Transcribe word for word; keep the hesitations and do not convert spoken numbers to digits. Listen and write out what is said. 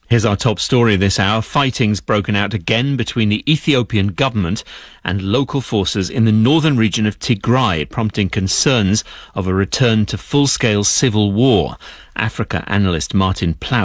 Here's our top story this hour. Fighting's broken out again between the Ethiopian government and local forces in the northern region of Tigray, prompting concerns of a return to full-scale civil war. Africa analyst Martin Plough